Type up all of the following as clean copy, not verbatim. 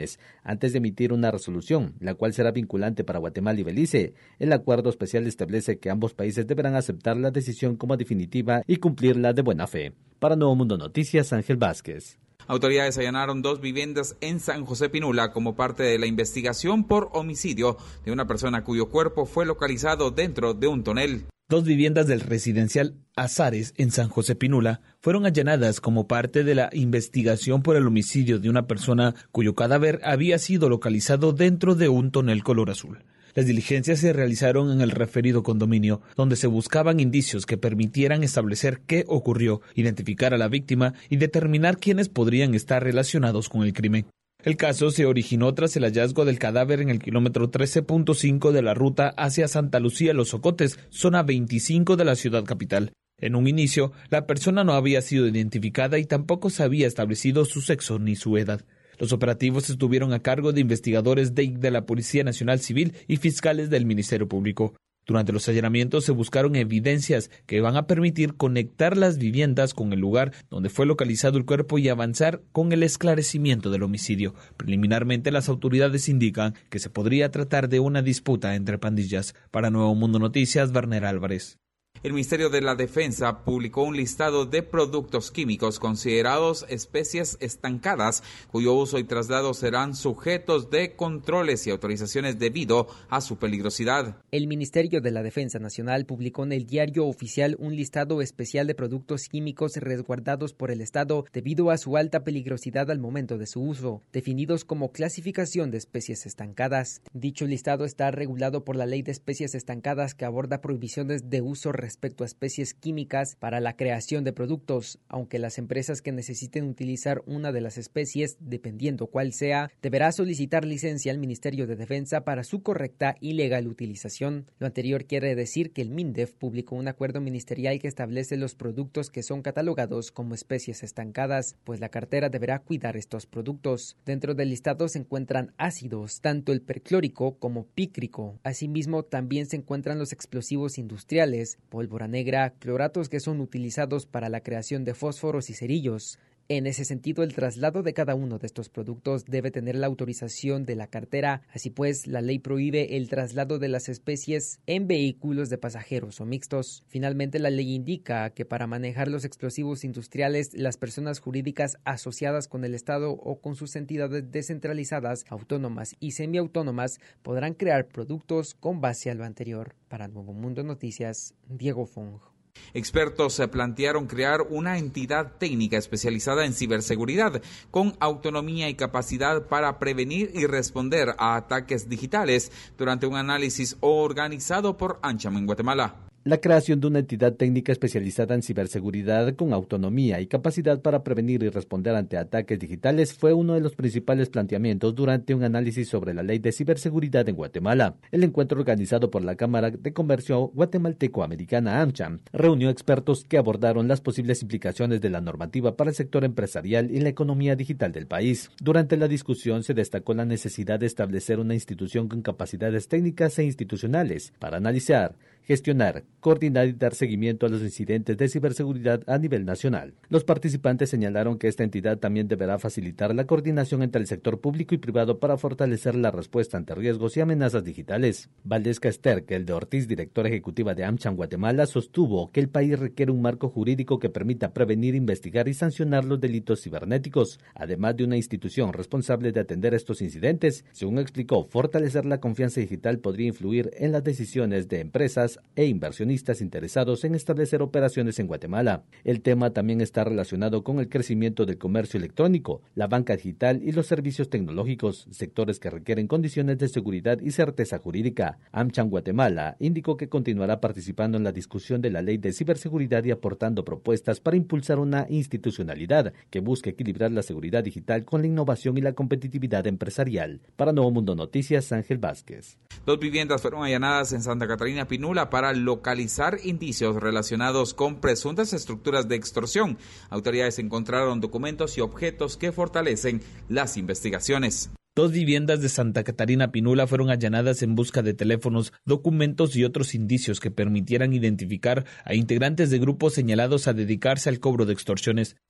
investigaciones antes de emitir una resolución, la cual será vinculante para Guatemala y Belice. El acuerdo especial establece que ambos países deberán aceptar la decisión como definitiva y cumplirla de buena fe. Para Nuevo Mundo Noticias, Ángel Vázquez. Autoridades allanaron 2 viviendas en San José Pinula como parte de la investigación por homicidio de una persona cuyo cuerpo fue localizado dentro de un tonel. 2 viviendas del residencial Azares en San José Pinula fueron allanadas como parte de la investigación por el homicidio de una persona cuyo cadáver había sido localizado dentro de un tonel color azul. Las diligencias se realizaron en el referido condominio, donde se buscaban indicios que permitieran establecer qué ocurrió, identificar a la víctima y determinar quiénes podrían estar relacionados con el crimen. El caso se originó tras el hallazgo del cadáver en el kilómetro 13.5 de la ruta hacia Santa Lucía Los Ocotes, zona 25 de la ciudad capital. En un inicio, la persona no había sido identificada y tampoco se había establecido su sexo ni su edad. Los operativos estuvieron a cargo de investigadores de la Policía Nacional Civil y fiscales del Ministerio Público. Durante los allanamientos se buscaron evidencias que van a permitir conectar las viviendas con el lugar donde fue localizado el cuerpo y avanzar con el esclarecimiento del homicidio. Preliminarmente, las autoridades indican que se podría tratar de una disputa entre pandillas. Para Nuevo Mundo Noticias, Werner Álvarez. El Ministerio de la Defensa publicó un listado de productos químicos considerados especies estancadas, cuyo uso y traslado serán sujetos de controles y autorizaciones debido a su peligrosidad. El Ministerio de la Defensa Nacional publicó en el Diario Oficial un listado especial de productos químicos resguardados por el Estado debido a su alta peligrosidad al momento de su uso, definidos como clasificación de especies estancadas. Dicho listado está regulado por la Ley de Especies Estancadas, que aborda prohibiciones de uso respecto a especies químicas para la creación de productos, aunque las empresas que necesiten utilizar una de las especies, dependiendo cuál sea, deberá solicitar licencia al Ministerio de Defensa para su correcta y legal utilización. Lo anterior quiere decir que el MINDEF publicó un acuerdo ministerial que establece los productos que son catalogados como especies estancadas, pues la cartera deberá cuidar estos productos. Dentro del listado se encuentran ácidos, tanto el perclórico como pícrico. Asimismo, también se encuentran los explosivos industriales, pólvora negra, cloratos que son utilizados para la creación de fósforos y cerillos. En ese sentido, el traslado de cada uno de estos productos debe tener la autorización de la cartera. Así pues, la ley prohíbe el traslado de las especies en vehículos de pasajeros o mixtos. Finalmente, la ley indica que para manejar los explosivos industriales, las personas jurídicas asociadas con el Estado o con sus entidades descentralizadas, autónomas y semiautónomas podrán crear productos con base a lo anterior. Para Nuevo Mundo Noticias, Diego Fong. Expertos se plantearon crear una entidad técnica especializada en ciberseguridad con autonomía y capacidad para prevenir y responder a ataques digitales durante un análisis organizado por AmCham en Guatemala. La creación de una entidad técnica especializada en ciberseguridad con autonomía y capacidad para prevenir y responder ante ataques digitales fue uno de los principales planteamientos durante un análisis sobre la ley de ciberseguridad en Guatemala. El encuentro, organizado por la Cámara de Comercio Guatemalteco-Americana AmCham, reunió expertos que abordaron las posibles implicaciones de la normativa para el sector empresarial y la economía digital del país. Durante la discusión se destacó la necesidad de establecer una institución con capacidades técnicas e institucionales para analizar, gestionar, coordinar y dar seguimiento a los incidentes de ciberseguridad a nivel nacional. Los participantes señalaron que esta entidad también deberá facilitar la coordinación entre el sector público y privado para fortalecer la respuesta ante riesgos y amenazas digitales. Valdés Casterkel de Ortiz, directora ejecutiva de AmCham Guatemala, sostuvo que el país requiere un marco jurídico que permita prevenir, investigar y sancionar los delitos cibernéticos, además de una institución responsable de atender estos incidentes. Según explicó, fortalecer la confianza digital podría influir en las decisiones de empresas e inversionistas interesados en establecer operaciones en Guatemala. El tema también está relacionado con el crecimiento del comercio electrónico, la banca digital y los servicios tecnológicos, sectores que requieren condiciones de seguridad y certeza jurídica. AmCham Guatemala indicó que continuará participando en la discusión de la ley de ciberseguridad y aportando propuestas para impulsar una institucionalidad que busque equilibrar la seguridad digital con la innovación y la competitividad empresarial. Para Nuevo Mundo Noticias, Ángel Vázquez. 2 viviendas fueron allanadas en Santa Catarina Pinula para localizar indicios relacionados con presuntas estructuras de extorsión. Autoridades encontraron documentos y objetos que fortalecen las investigaciones. 2 viviendas de Santa Catarina Pinula fueron allanadas en busca de teléfonos, documentos y otros indicios que permitieran identificar a integrantes de grupos señalados a dedicarse al cobro de extorsiones.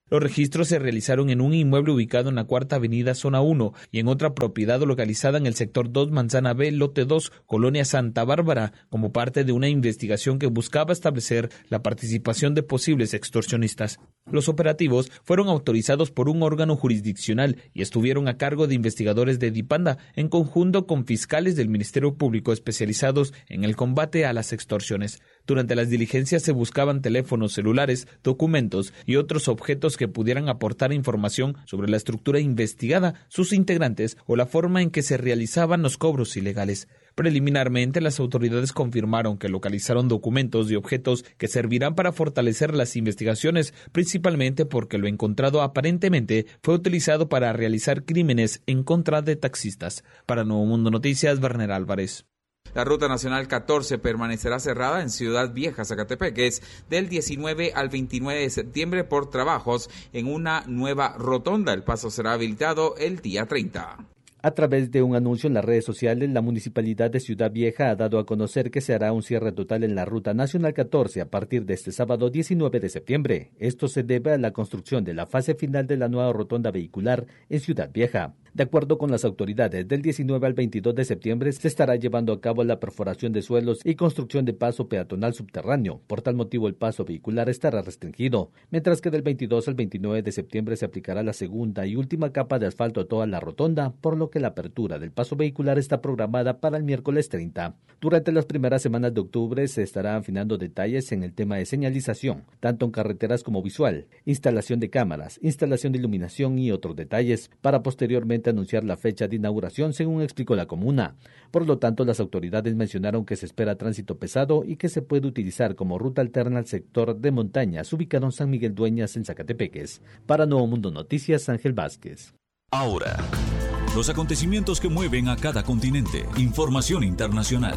Los registros se realizaron en un inmueble ubicado en la Cuarta Avenida Zona 1 y en otra propiedad localizada en el sector 2 Manzana B, Lote 2, Colonia Santa Bárbara, como parte de una investigación que buscaba establecer la participación de posibles extorsionistas. Los operativos fueron autorizados por un órgano jurisdiccional y estuvieron a cargo de investigadores de Dipanda en conjunto con fiscales del Ministerio Público especializados en el combate a las extorsiones. Durante las diligencias se buscaban teléfonos celulares, documentos y otros objetos que pudieran aportar información sobre la estructura investigada, sus integrantes o la forma en que se realizaban los cobros ilegales. Preliminarmente, las autoridades confirmaron que localizaron documentos y objetos que servirán para fortalecer las investigaciones, principalmente porque lo encontrado aparentemente fue utilizado para realizar crímenes en contra de taxistas. Para Nuevo Mundo Noticias, Werner Álvarez. La Ruta Nacional 14 permanecerá cerrada en Ciudad Vieja, Zacatepeques, del 19 al 29 de septiembre por trabajos en una nueva rotonda. El paso será habilitado el día 30. A través de un anuncio en las redes sociales, la Municipalidad de Ciudad Vieja ha dado a conocer que se hará un cierre total en la Ruta Nacional 14 a partir de este sábado 19 de septiembre. Esto se debe a la construcción de la fase final de la nueva rotonda vehicular en Ciudad Vieja. De acuerdo con las autoridades, del 19 al 22 de septiembre se estará llevando a cabo la perforación de suelos y construcción de paso peatonal subterráneo. Por tal motivo, el paso vehicular estará restringido, mientras que del 22 al 29 de septiembre se aplicará la segunda y última capa de asfalto a toda la rotonda, por lo que la apertura del paso vehicular está programada para el miércoles 30. Durante las primeras semanas de octubre se estará afinando detalles en el tema de señalización, tanto en carreteras como visual, instalación de cámaras, instalación de iluminación y otros detalles, para posteriormente anunciar la fecha de inauguración, según explicó la comuna. Por lo tanto, las autoridades mencionaron que se espera tránsito pesado y que se puede utilizar como ruta alterna al sector de montañas ubicado en San Miguel Dueñas, en Zacatepeques. Para Nuevo Mundo Noticias, Ángel Vázquez. Ahora, los acontecimientos que mueven a cada continente. Información internacional.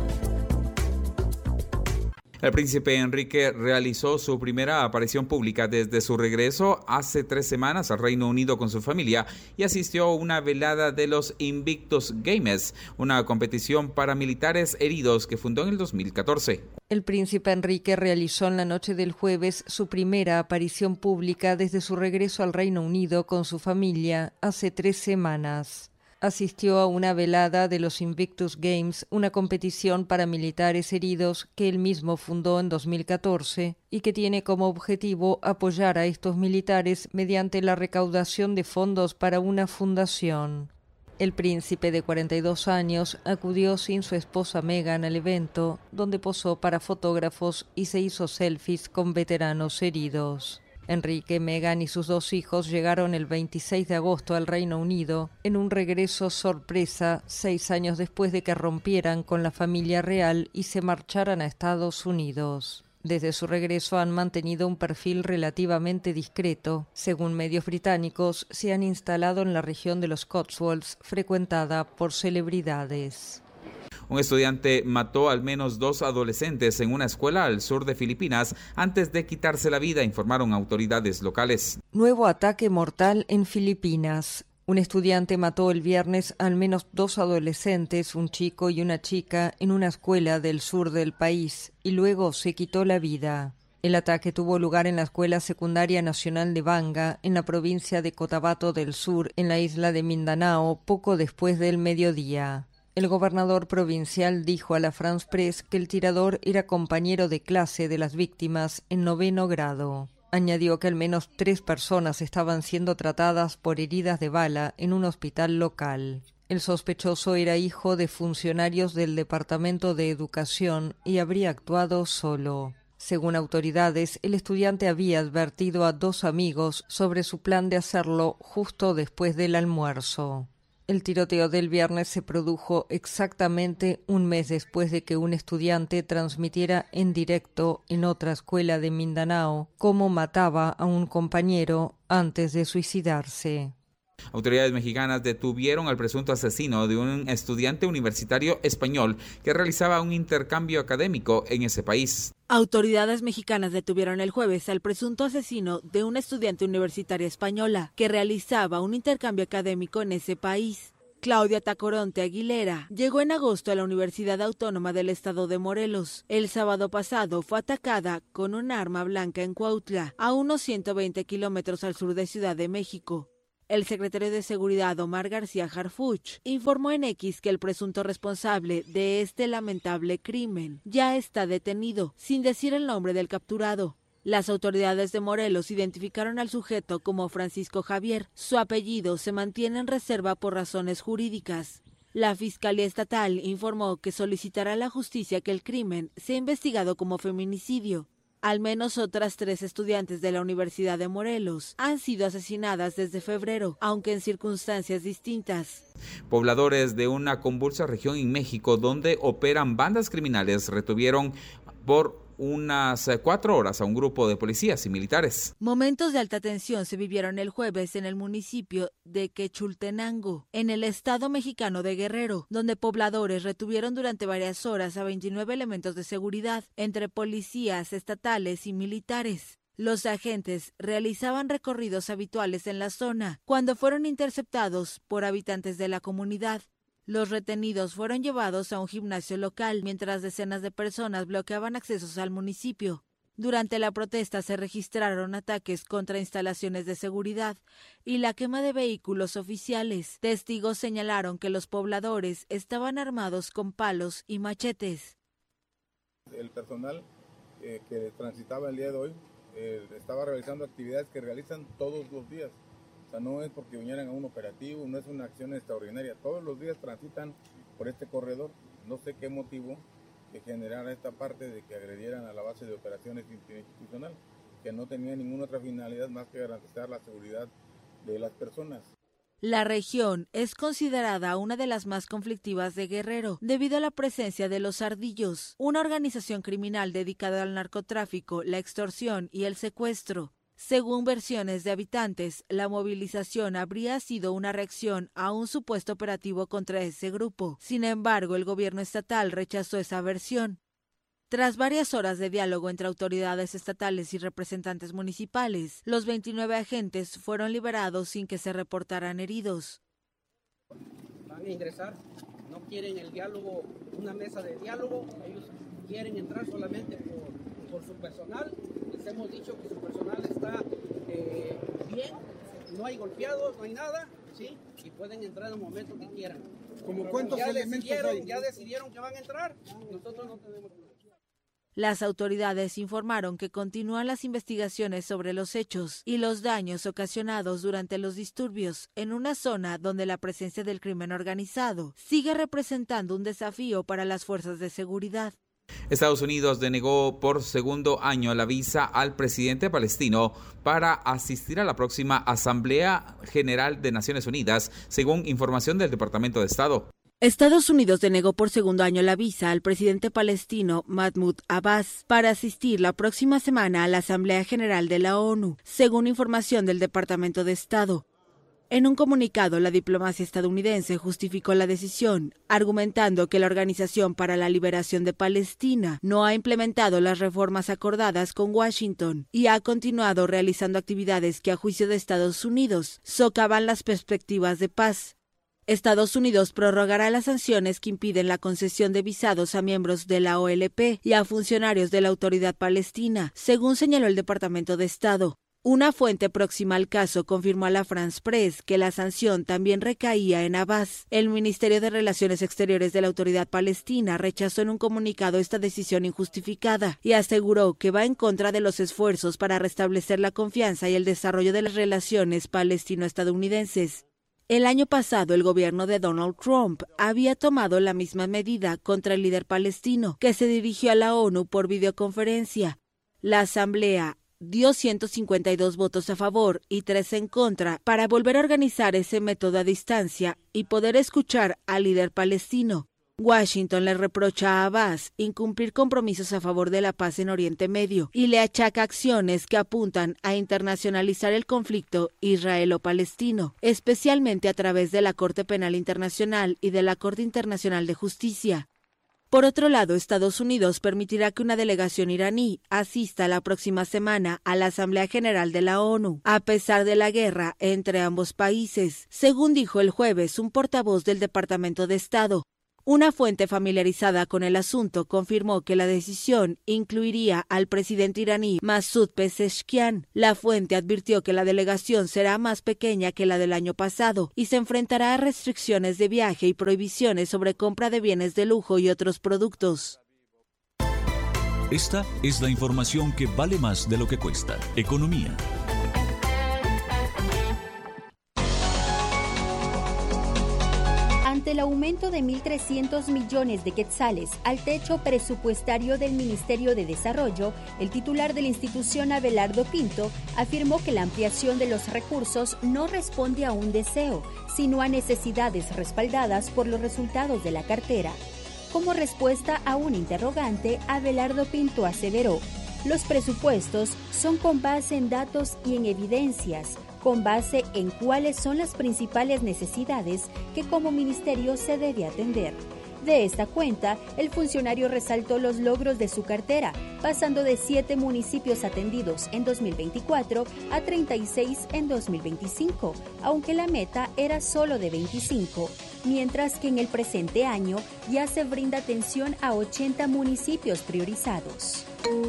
El príncipe Enrique realizó su primera aparición pública desde su regreso hace 3 semanas al Reino Unido con su familia y asistió a una velada de los Invictus Games, una competición para militares heridos que fundó en el 2014. El príncipe Enrique realizó en la noche del jueves su primera aparición pública desde su regreso al Reino Unido con su familia hace 3 semanas. Asistió a una velada de los Invictus Games, una competición para militares heridos que él mismo fundó en 2014 y que tiene como objetivo apoyar a estos militares mediante la recaudación de fondos para una fundación. El príncipe de 42 años acudió sin su esposa Meghan al evento, donde posó para fotógrafos y se hizo selfies con veteranos heridos. Enrique, Meghan y sus 2 hijos llegaron el 26 de agosto al Reino Unido en un regreso sorpresa 6 años después de que rompieran con la familia real y se marcharan a Estados Unidos. Desde su regreso han mantenido un perfil relativamente discreto. Según medios británicos, se han instalado en la región de los Cotswolds, frecuentada por celebridades. Un estudiante mató al menos 2 adolescentes en una escuela al sur de Filipinas antes de quitarse la vida, informaron autoridades locales. Nuevo ataque mortal en Filipinas. Un estudiante mató el viernes al menos 2 adolescentes, un chico y una chica, en una escuela del sur del país, y luego se quitó la vida. El ataque tuvo lugar en la Escuela Secundaria Nacional de Banga, en la provincia de Cotabato del Sur, en la isla de Mindanao, poco después del mediodía. El gobernador provincial dijo a la France Press que el tirador era compañero de clase de las víctimas en 9º grado. Añadió que al menos 3 personas estaban siendo tratadas por heridas de bala en un hospital local. El sospechoso era hijo de funcionarios del Departamento de Educación y habría actuado solo. Según autoridades, el estudiante había advertido a 2 amigos sobre su plan de hacerlo justo después del almuerzo. El tiroteo del viernes se produjo exactamente un mes después de que un estudiante transmitiera en directo en otra escuela de Mindanao cómo mataba a un compañero antes de suicidarse. Autoridades mexicanas detuvieron al presunto asesino de un estudiante universitario español que realizaba un intercambio académico en ese país. Autoridades mexicanas detuvieron el jueves al presunto asesino de una estudiante universitaria española que realizaba un intercambio académico en ese país. Claudia Tacoronte Aguilera llegó en agosto a la Universidad Autónoma del Estado de Morelos. El sábado pasado fue atacada con un arma blanca en Cuautla, a unos 120 kilómetros al sur de Ciudad de México. El secretario de Seguridad, Omar García Harfuch, informó en X que el presunto responsable de este lamentable crimen ya está detenido, sin decir el nombre del capturado. Las autoridades de Morelos identificaron al sujeto como Francisco Javier. Su apellido se mantiene en reserva por razones jurídicas. La Fiscalía Estatal informó que solicitará a la justicia que el crimen sea investigado como feminicidio. Al menos otras 3 estudiantes de la Universidad de Morelos han sido asesinadas desde febrero, aunque en circunstancias distintas. Pobladores de una convulsa región en México donde operan bandas criminales retuvieron por unas 4 horas a un grupo de policías y militares. Momentos de alta tensión se vivieron el jueves en el municipio de Quechultenango, en el estado mexicano de Guerrero, donde pobladores retuvieron durante varias horas a 29 elementos de seguridad, entre policías estatales y militares. Los agentes realizaban recorridos habituales en la zona cuando fueron interceptados por habitantes de la comunidad. Los retenidos fueron llevados a un gimnasio local, mientras decenas de personas bloqueaban accesos al municipio. Durante la protesta se registraron ataques contra instalaciones de seguridad y la quema de vehículos oficiales. Testigos señalaron que los pobladores estaban armados con palos y machetes. El personal que transitaba el día de hoy estaba realizando actividades que realizan todos los días. O sea, no es porque vinieran a un operativo, no es una acción extraordinaria. Todos los días transitan por este corredor. No sé qué motivo que generara esta parte de que agredieran a la base de operaciones institucional, que no tenía ninguna otra finalidad más que garantizar la seguridad de las personas. La región es considerada una de las más conflictivas de Guerrero debido a la presencia de los Ardillos, una organización criminal dedicada al narcotráfico, la extorsión y el secuestro. Según versiones de habitantes, la movilización habría sido una reacción a un supuesto operativo contra ese grupo. Sin embargo, el gobierno estatal rechazó esa versión. Tras varias horas de diálogo entre autoridades estatales y representantes municipales, los 29 agentes fueron liberados sin que se reportaran heridos. Van a ingresar, no quieren el diálogo, una mesa de diálogo, ellos quieren entrar solamente por su personal. Les hemos dicho que su personal está bien, no hay golpeados, no hay nada, ¿sí? Y pueden entrar en el momento que quieran. ¿Cómo cuántos elementos hay? Ya decidieron que van a entrar, nosotros no tenemos problema. Las autoridades informaron que continúan las investigaciones sobre los hechos y los daños ocasionados durante los disturbios en una zona donde la presencia del crimen organizado sigue representando un desafío para las fuerzas de seguridad. Estados Unidos denegó por segundo año la visa al presidente palestino para asistir a la próxima Asamblea General de Naciones Unidas, según información del Departamento de Estado. Estados Unidos denegó por segundo año la visa al presidente palestino Mahmoud Abbas para asistir la próxima semana a la Asamblea General de la ONU, según información del Departamento de Estado. En un comunicado, la diplomacia estadounidense justificó la decisión, argumentando que la Organización para la Liberación de Palestina no ha implementado las reformas acordadas con Washington y ha continuado realizando actividades que, a juicio de Estados Unidos, socavan las perspectivas de paz. Estados Unidos prorrogará las sanciones que impiden la concesión de visados a miembros de la OLP y a funcionarios de la Autoridad Palestina, según señaló el Departamento de Estado. Una fuente próxima al caso confirmó a la France Press que la sanción también recaía en Abbas. El Ministerio de Relaciones Exteriores de la Autoridad Palestina rechazó en un comunicado esta decisión injustificada y aseguró que va en contra de los esfuerzos para restablecer la confianza y el desarrollo de las relaciones palestino-estadounidenses. El año pasado, el gobierno de Donald Trump había tomado la misma medida contra el líder palestino, que se dirigió a la ONU por videoconferencia. La Asamblea dio 152 votos a favor y 3 en contra para volver a organizar ese método a distancia y poder escuchar al líder palestino. Washington le reprocha a Abbas incumplir compromisos a favor de la paz en Oriente Medio y le achaca acciones que apuntan a internacionalizar el conflicto israelo-palestino, especialmente a través de la Corte Penal Internacional y de la Corte Internacional de Justicia. Por otro lado, Estados Unidos permitirá que una delegación iraní asista la próxima semana a la Asamblea General de la ONU, a pesar de la guerra entre ambos países, según dijo el jueves un portavoz del Departamento de Estado. Una fuente familiarizada con el asunto confirmó que la decisión incluiría al presidente iraní Masoud Pezeshkian. La fuente advirtió que la delegación será más pequeña que la del año pasado y se enfrentará a restricciones de viaje y prohibiciones sobre compra de bienes de lujo y otros productos. Esta es la información que vale más de lo que cuesta. Economía. Ante el aumento de 1.300 millones de quetzales al techo presupuestario del Ministerio de Desarrollo, el titular de la institución, Abelardo Pinto, afirmó que la ampliación de los recursos no responde a un deseo, sino a necesidades respaldadas por los resultados de la cartera. Como respuesta a un interrogante, Abelardo Pinto aseveró: los presupuestos son con base en datos y en evidencias, con base en cuáles son las principales necesidades que como ministerio se debe atender. De esta cuenta, el funcionario resaltó los logros de su cartera, pasando de 7 municipios atendidos en 2024 a 36 en 2025, aunque la meta era solo de 25, mientras que en el presente año ya se brinda atención a 80 municipios priorizados.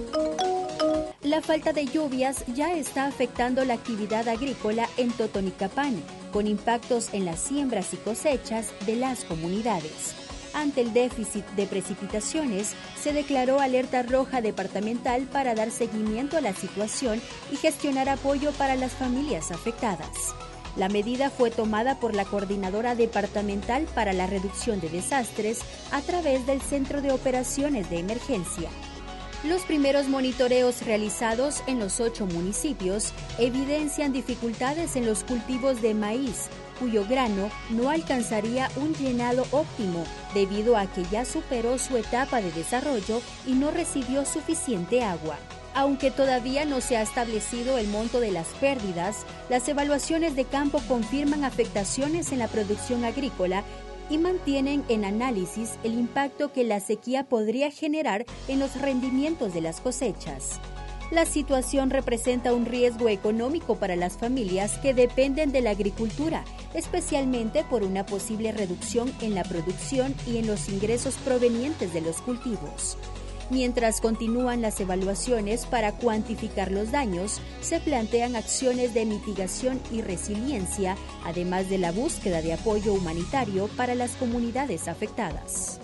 La falta de lluvias ya está afectando la actividad agrícola en Totonicapán, con impactos en las siembras y cosechas de las comunidades. Ante el déficit de precipitaciones, se declaró alerta roja departamental para dar seguimiento a la situación y gestionar apoyo para las familias afectadas. La medida fue tomada por la Coordinadora Departamental para la Reducción de Desastres a través del Centro de Operaciones de Emergencia. Los primeros monitoreos realizados en los 8 municipios evidencian dificultades en los cultivos de maíz, cuyo grano no alcanzaría un llenado óptimo debido a que ya superó su etapa de desarrollo y no recibió suficiente agua. Aunque todavía no se ha establecido el monto de las pérdidas, las evaluaciones de campo confirman afectaciones en la producción agrícola y mantienen en análisis el impacto que la sequía podría generar en los rendimientos de las cosechas. La situación representa un riesgo económico para las familias que dependen de la agricultura, especialmente por una posible reducción en la producción y en los ingresos provenientes de los cultivos. Mientras continúan las evaluaciones para cuantificar los daños, se plantean acciones de mitigación y resiliencia, además de la búsqueda de apoyo humanitario para las comunidades afectadas.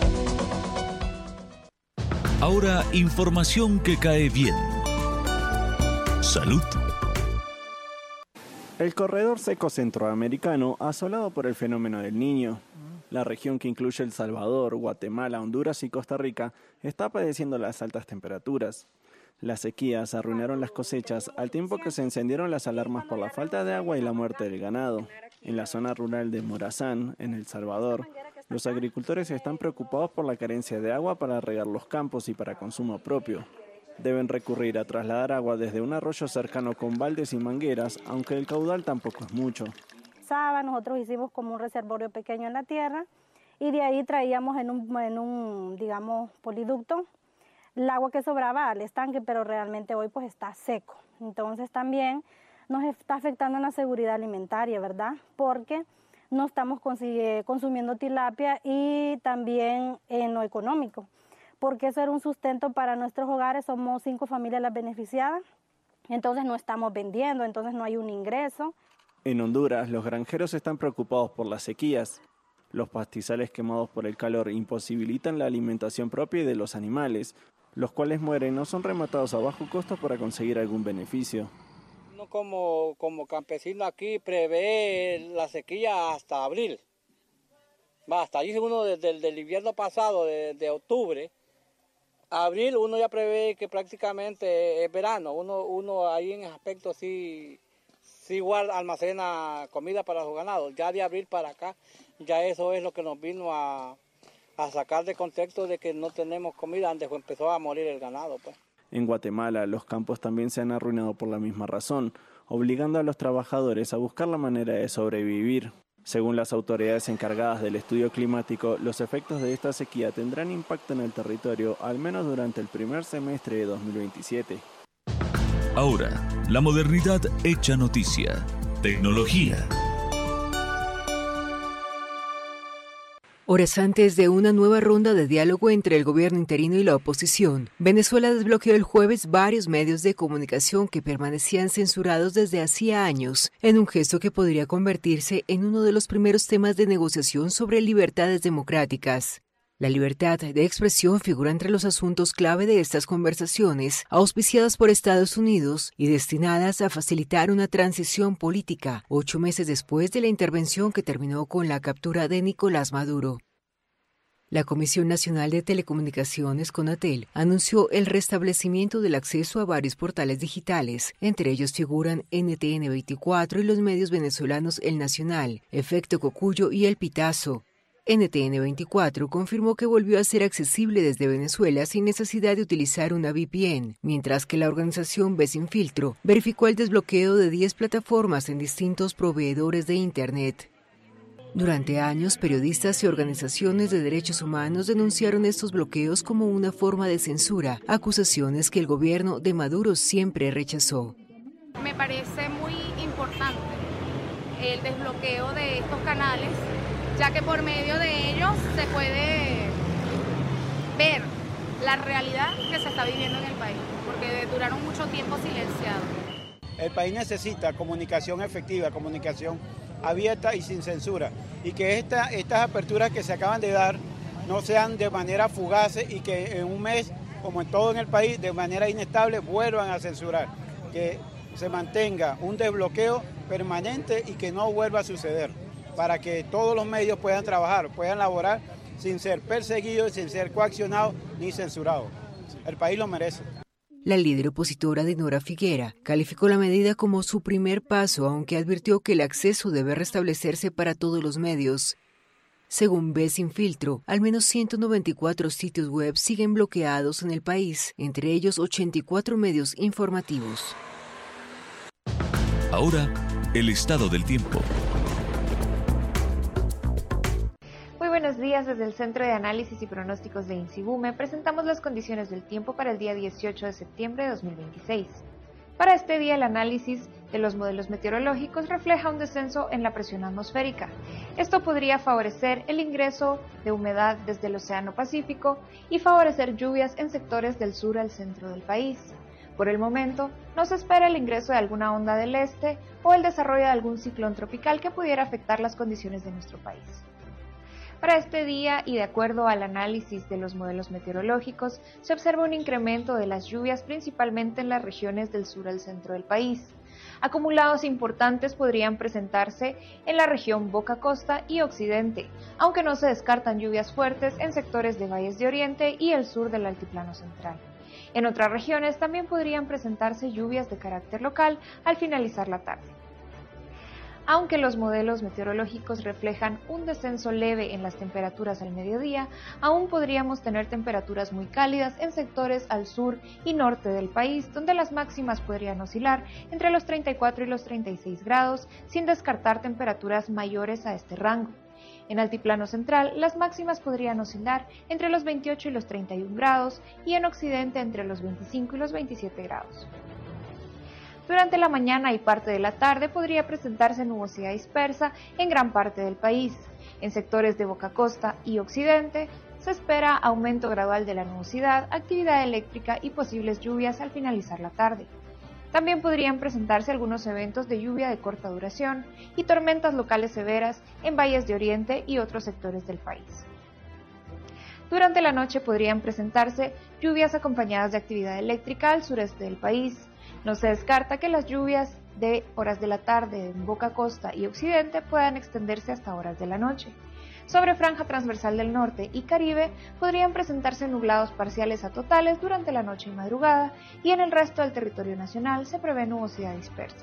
Ahora, información que cae bien. Salud. El corredor seco centroamericano, asolado por el fenómeno del Niño. La región, que incluye El Salvador, Guatemala, Honduras y Costa Rica, está padeciendo las altas temperaturas. Las sequías arruinaron las cosechas al tiempo que se encendieron las alarmas por la falta de agua y la muerte del ganado. En la zona rural de Morazán, en El Salvador, los agricultores están preocupados por la carencia de agua para regar los campos y para consumo propio. Deben recurrir a trasladar agua desde un arroyo cercano con baldes y mangueras, aunque el caudal tampoco es mucho. Nosotros hicimos como un reservorio pequeño en la tierra y de ahí traíamos en un digamos, poliducto el agua que sobraba al estanque, pero realmente hoy pues está seco. Entonces también nos está afectando en la seguridad alimentaria, ¿verdad? Porque no estamos consumiendo tilapia y también en lo económico, porque eso era un sustento para nuestros hogares, somos 5 familias las beneficiadas, entonces no estamos vendiendo, entonces no hay un ingreso. En Honduras, los granjeros están preocupados por las sequías. Los pastizales quemados por el calor imposibilitan la alimentación propia y de los animales, los cuales mueren o son rematados a bajo costo para conseguir algún beneficio. Uno como campesino aquí prevé la sequía hasta abril. Hasta ahí uno desde el invierno pasado, de octubre, abril uno ya prevé que prácticamente es verano. Uno ahí en ese aspecto sí igual almacena comida para los ganados. Ya de abril para acá, ya eso es lo que nos vino a sacar de contexto de que no tenemos comida antes empezó a morir el ganado, pues. En Guatemala, los campos también se han arruinado por la misma razón, obligando a los trabajadores a buscar la manera de sobrevivir. Según las autoridades encargadas del estudio climático, los efectos de esta sequía tendrán impacto en el territorio al menos durante el primer semestre de 2027. Ahora, la modernidad hecha noticia. Tecnología. Horas antes de una nueva ronda de diálogo entre el gobierno interino y la oposición, Venezuela desbloqueó el jueves varios medios de comunicación que permanecían censurados desde hacía años, en un gesto que podría convertirse en uno de los primeros temas de negociación sobre libertades democráticas. La libertad de expresión figura entre los asuntos clave de estas conversaciones, auspiciadas por Estados Unidos y destinadas a facilitar una transición política, 8 meses después de la intervención que terminó con la captura de Nicolás Maduro. La Comisión Nacional de Telecomunicaciones, CONATEL, anunció el restablecimiento del acceso a varios portales digitales. Entre ellos figuran NTN 24 y los medios venezolanos El Nacional, Efecto Cocuyo y El Pitazo. NTN 24 confirmó que volvió a ser accesible desde Venezuela sin necesidad de utilizar una VPN, mientras que la organización Ve Sin Filtro verificó el desbloqueo de 10 plataformas en distintos proveedores de Internet. Durante años, periodistas y organizaciones de derechos humanos denunciaron estos bloqueos como una forma de censura, acusaciones que el gobierno de Maduro siempre rechazó. Me parece muy importante el desbloqueo de estos canales, ya que por medio de ellos se puede ver la realidad que se está viviendo en el país, porque duraron mucho tiempo silenciados. El país necesita comunicación efectiva, comunicación abierta y sin censura, y que estas aperturas que se acaban de dar no sean de manera fugaz y que en un mes, como en todo en el país, de manera inestable vuelvan a censurar, que se mantenga un desbloqueo permanente y que no vuelva a suceder, para que todos los medios puedan trabajar, puedan laborar sin ser perseguidos, sin ser coaccionados ni censurados. El país lo merece. La líder opositora Dinora Figuera calificó la medida como su primer paso, aunque advirtió que el acceso debe restablecerse para todos los medios. Según Ve Sin Filtro, al menos 194 sitios web siguen bloqueados en el país, entre ellos 84 medios informativos. Ahora, el estado del tiempo. Muy buenos días, desde el Centro de Análisis y Pronósticos de INSIBUME presentamos las condiciones del tiempo para el día 18 de septiembre de 2026. Para este día el análisis de los modelos meteorológicos refleja un descenso en la presión atmosférica. Esto podría favorecer el ingreso de humedad desde el Océano Pacífico y favorecer lluvias en sectores del sur al centro del país. Por el momento, no se espera el ingreso de alguna onda del este o el desarrollo de algún ciclón tropical que pudiera afectar las condiciones de nuestro país. Para este día, y de acuerdo al análisis de los modelos meteorológicos, se observa un incremento de las lluvias principalmente en las regiones del sur al centro del país. Acumulados importantes podrían presentarse en la región Boca Costa y Occidente, aunque no se descartan lluvias fuertes en sectores de valles de Oriente y el sur del Altiplano Central. En otras regiones también podrían presentarse lluvias de carácter local al finalizar la tarde. Aunque los modelos meteorológicos reflejan un descenso leve en las temperaturas al mediodía, aún podríamos tener temperaturas muy cálidas en sectores al sur y norte del país, donde las máximas podrían oscilar entre los 34 y los 36 grados, sin descartar temperaturas mayores a este rango. En Altiplano Central, las máximas podrían oscilar entre los 28 y los 31 grados, y en Occidente entre los 25 y los 27 grados. Durante la mañana y parte de la tarde podría presentarse nubosidad dispersa en gran parte del país. En sectores de Boca Costa y Occidente se espera aumento gradual de la nubosidad, actividad eléctrica y posibles lluvias al finalizar la tarde. También podrían presentarse algunos eventos de lluvia de corta duración y tormentas locales severas en valles de Oriente y otros sectores del país. Durante la noche podrían presentarse lluvias acompañadas de actividad eléctrica al sureste del país. No se descarta que las lluvias de horas de la tarde en Boca Costa y Occidente puedan extenderse hasta horas de la noche. Sobre franja transversal del norte y Caribe podrían presentarse nublados parciales a totales durante la noche y madrugada, y en el resto del territorio nacional se prevé nubosidad dispersa.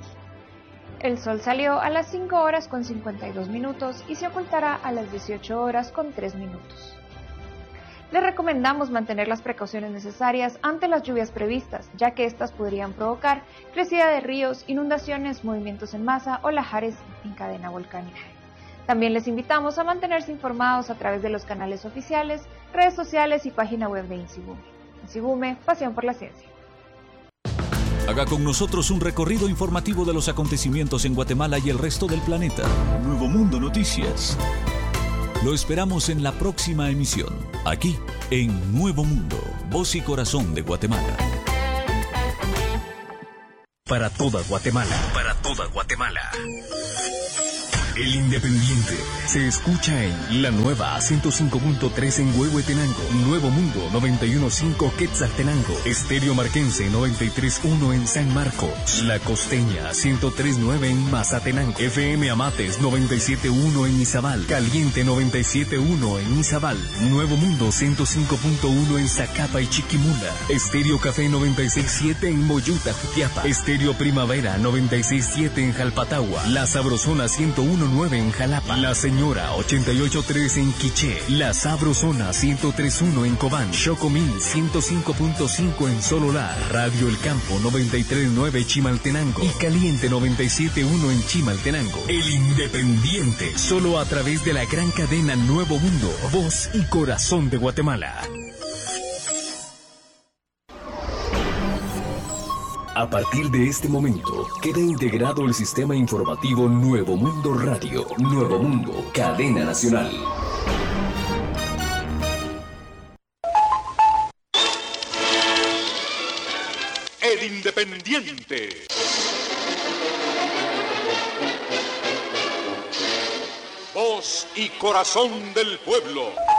El sol salió a las 5 horas con 52 minutos y se ocultará a las 18 horas con 3 minutos. Les recomendamos mantener las precauciones necesarias ante las lluvias previstas, ya que estas podrían provocar crecida de ríos, inundaciones, movimientos en masa o lahares en cadena volcánica. También les invitamos a mantenerse informados a través de los canales oficiales, redes sociales y página web de INSIGUME. INSIGUME, pasión por la ciencia. Haga con nosotros un recorrido informativo de los acontecimientos en Guatemala y el resto del planeta. Nuevo Mundo Noticias. Lo esperamos en la próxima emisión, aquí en Nuevo Mundo, voz y corazón de Guatemala. Para toda Guatemala, para toda Guatemala. El Independiente se escucha en la nueva 105.3 en Huehuetenango, Nuevo Mundo 91.5 Quetzaltenango, Estéreo Marquense 93.1 en San Marcos, La Costeña 103.9 en Mazatenango, FM Amates 97.1 en Izabal, Caliente 97.1 en Izabal, Nuevo Mundo 105.1 en Zacapa y Chiquimula, Estéreo Café 96.7 en Moyuta, Jutiapa, Estéreo Primavera 96.7 en Jalpatagua, La Sabrosona 101.9 en Jalapa, La Señora 88.3 en Quiché, La Sabrosona 103.1 en Cobán, Chocomil 105.5 en Sololá, Radio El Campo 93.9 Chimaltenango y Caliente 97.1 en Chimaltenango. El Independiente, solo a través de la gran cadena Nuevo Mundo, voz y corazón de Guatemala. A partir de este momento, queda integrado el sistema informativo Nuevo Mundo Radio. Nuevo Mundo, cadena nacional. El Independiente. Voz y corazón del pueblo.